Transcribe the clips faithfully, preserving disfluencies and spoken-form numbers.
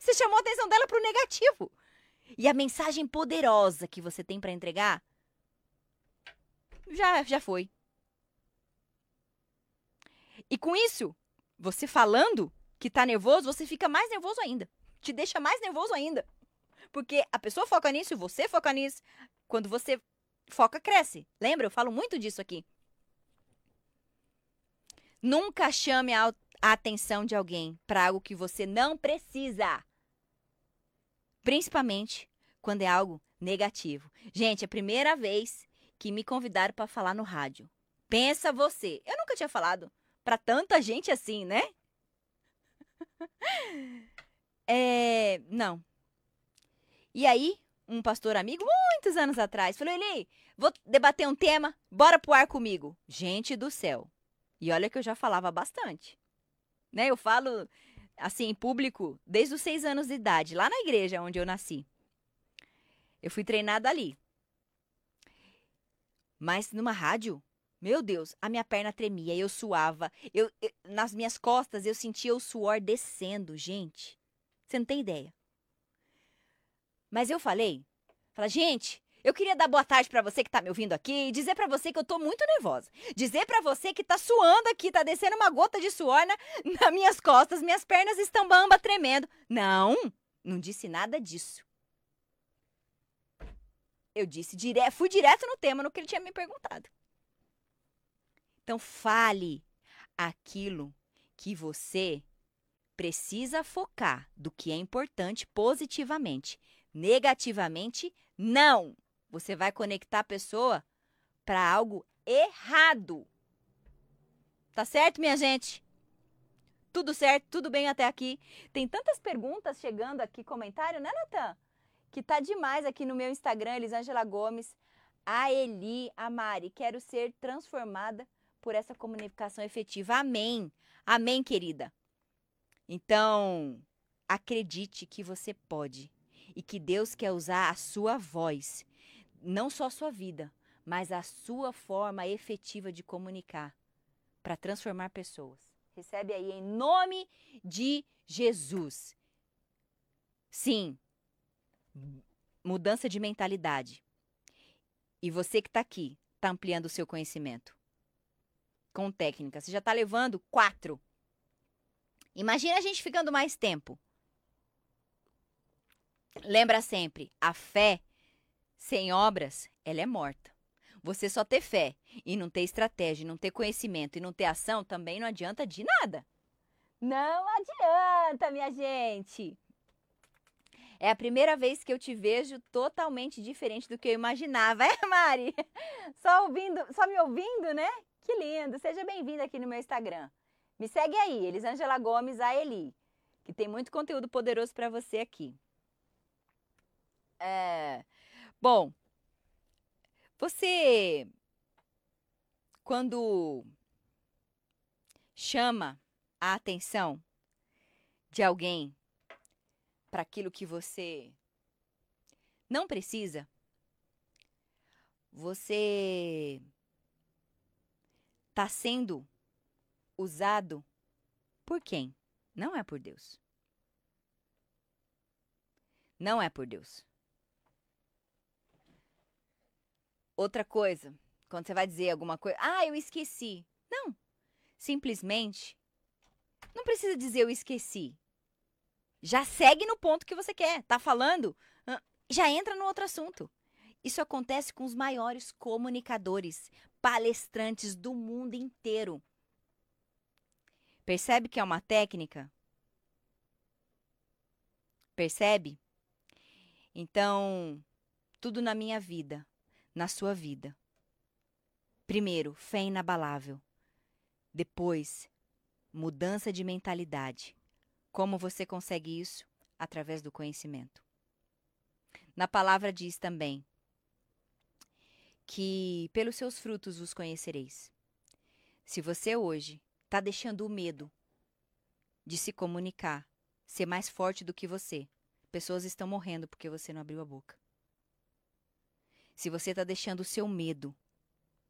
Você chamou a atenção dela para o negativo. E a mensagem poderosa que você tem para entregar, já, já foi. E com isso, você falando que tá nervoso, você fica mais nervoso ainda. Te deixa mais nervoso ainda. Porque a pessoa foca nisso e você foca nisso. Quando você foca, cresce. Lembra? Eu falo muito disso aqui. Nunca chame a a atenção de alguém para algo que você não precisa. Principalmente quando é algo negativo. Gente, é a primeira vez que me convidaram para falar no rádio. Pensa você. Eu nunca tinha falado para tanta gente assim, né? É, não. E aí, um pastor amigo, muitos anos atrás, falou, Eli, vou debater um tema, bora pro ar comigo. Gente do céu. E olha que eu já falava bastante. Né? Eu falo, assim, em público, desde os seis anos de idade, lá na igreja onde eu nasci. Eu fui treinada ali. Mas numa rádio, meu Deus, a minha perna tremia, eu suava. Eu, eu- nas minhas costas eu sentia o suor descendo, gente. Você não tem ideia. Mas eu falei, falei, gente, eu queria dar boa tarde pra você que tá me ouvindo aqui e dizer pra você que eu tô muito nervosa. Dizer pra você que tá suando aqui, tá descendo uma gota de suor na, nas minhas costas, minhas pernas estão bamba tremendo. Não, não disse nada disso. Eu disse dire... fui direto no tema, no que ele tinha me perguntado. Então fale aquilo que você precisa focar do que é importante positivamente. Negativamente, não. Você vai conectar a pessoa para algo errado. Tá certo, minha gente? Tudo certo, tudo bem até aqui. Tem tantas perguntas chegando aqui, comentário, né, Natan? Que tá demais aqui no meu Instagram, Elisângela Gomes. A Eli, a Mari, quero ser transformada por essa comunicação efetiva. Amém. Amém, querida. Então, acredite que você pode e que Deus quer usar a sua voz, não só a sua vida, mas a sua forma efetiva de comunicar para transformar pessoas. Recebe aí em nome de Jesus. Sim, mudança de mentalidade. E você que está aqui, está ampliando o seu conhecimento com técnica. Você já está levando quatro. Imagina a gente ficando mais tempo. Lembra sempre, a fé sem obras, ela é morta. Você só ter fé e não ter estratégia, não ter conhecimento e não ter ação, também não adianta de nada. Não adianta, minha gente. É a primeira vez que eu te vejo totalmente diferente do que eu imaginava, é, Mari? Só ouvindo, só me ouvindo, né? Que lindo. Seja bem-vinda aqui no meu Instagram. Me segue aí, Elisângela Gomes, a Eli, que tem muito conteúdo poderoso para você aqui. É, bom, você, quando chama a atenção de alguém para aquilo que você não precisa, você está sendo usado por quem? Não é por Deus. Não é por Deus. Outra coisa, quando você vai dizer alguma coisa, ah, eu esqueci. Não, simplesmente, não precisa dizer eu esqueci. Já segue no ponto que você quer. Tá falando? Já entra no outro assunto. Isso acontece com os maiores comunicadores, palestrantes do mundo inteiro. Percebe que é uma técnica? Percebe? Então, tudo na minha vida, na sua vida. Primeiro, fé inabalável. Depois, mudança de mentalidade. Como você consegue isso? Através do conhecimento. Na palavra diz também que pelos seus frutos os conhecereis. Se você hoje está deixando o medo de se comunicar ser mais forte do que você, pessoas estão morrendo porque você não abriu a boca. Se você está deixando o seu medo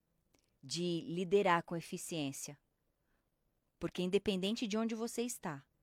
de liderar com eficiência, porque independente de onde você está,